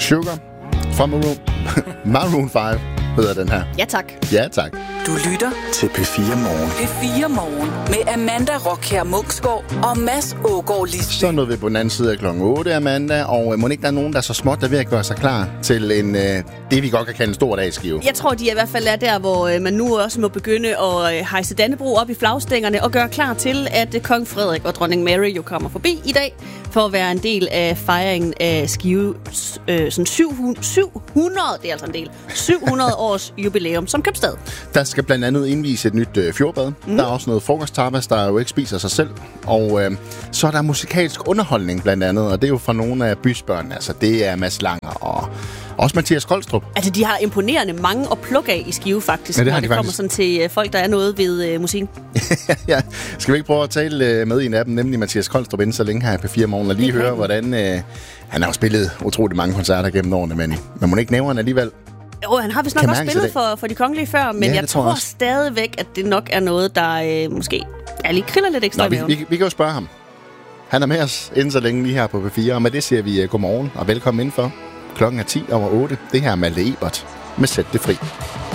Sugar fra Maroon 5 hedder den her. Ja, tak. Ja, tak. Du lytter til P4 Morgen. P4 Morgen med Amanda Rockher Munksgaard og Mads Ågaard Lisby. Så nåede vi på den anden side af klokken 8, Amanda, og må ikke der er nogen, der er så småt, der er ved at gøre sig klar til en, det, vi godt kan kalde en stor dagsskive. Jeg tror, de i hvert fald er der, hvor man nu også må begynde at hejse Dannebrog op i flagstængerne og gøre klar til, at kong Frederik og dronning Mary jo kommer forbi i dag for at være en del af fejringen af Skive sådan 700, det er altså en del, 700 års jubilæum som købstad. Der skal blandt andet indvise et nyt fjordbad. Der er også noget frokosttapas, der jo ikke spiser sig selv. Og så er der musikalsk underholdning blandt andet, og det er jo fra nogle af bysbørnene. Altså det er Mads Langer og også Mathias Koldstrup. Altså de har imponerende mange at plukke af i Skive faktisk, ja, når det kommer sådan til folk, der er noget ved musikken. Ja, skal vi ikke prøve at tale med en af dem, nemlig Mathias Koldstrup, inden så længe her på P4 Morgen, og lige høre, hvordan han har jo spillet utroligt mange koncerter gennem årene, men man må ikke nævne han alligevel. Jo, han har vist nok også spillet for de kongelige før, men jeg tror stadigvæk, at det nok er noget, der måske lige kriller lidt ekstra. Nå, vi kan jo spørge ham. Han er med os inden så længe lige her på P4, og med det siger vi godmorgen og velkommen indenfor. Klokken er 10:10. Det her er Malte Ebert med Sæt det fri.